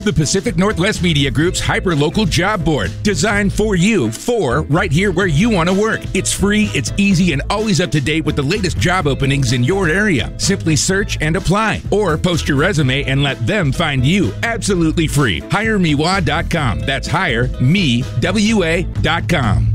The Pacific Northwest Media Group's hyperlocal job board, designed for you, for right here where you want to work. It's free, it's easy, and always up to date with the latest job openings in your area. Simply search and apply, or post your resume and let them find you absolutely free. HireMeWA.com. That's HireMeWA.com.